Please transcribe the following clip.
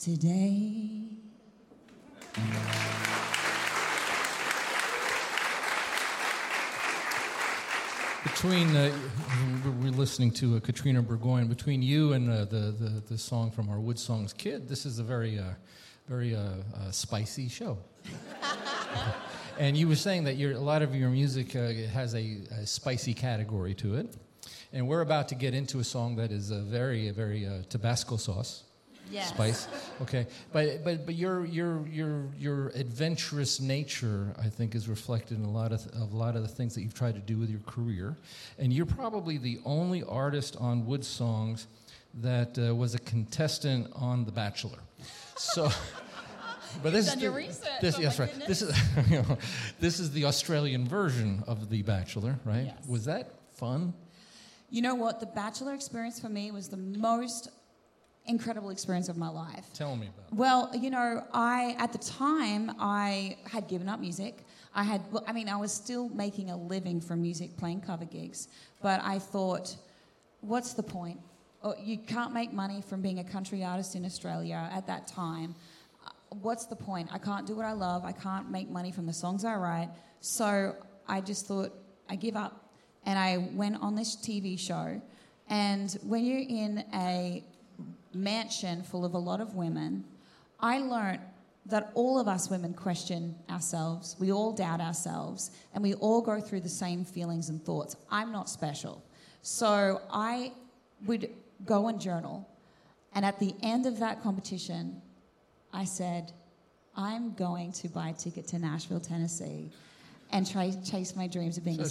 today. We're listening to Katrina Burgoyne. Between you and the song from our Wood Songs Kid, this is a very spicy show. And you were saying that a lot of your music has a spicy category to it. And we're about to get into a song that is a very Tabasco sauce. Yes. Spice. Okay. But your adventurous nature, I think, is reflected in a lot of the things that you've tried to do with your career. And you're probably the only artist on Wood Songs that was a contestant on The Bachelor. So but this done your research. Yes, right. This is the Australian version of The Bachelor, right? Yes. Was that fun? You know what? The Bachelor experience for me was the most incredible experience of my life. Tell me about it. Well, at the time, I had given up music. I was still making a living from music, playing cover gigs. But I thought, what's the point? You can't make money from being a country artist in Australia at that time. What's the point? I can't do what I love. I can't make money from the songs I write. So I just thought, I give up. And I went on this TV show. And when you're in a mansion full of a lot of women, I learned that all of us women question ourselves. We all doubt ourselves. And we all go through the same feelings and thoughts. I'm not special. So I would go and journal. And at the end of that competition, I said, I'm going to buy a ticket to Nashville, Tennessee, and chase my dreams of being a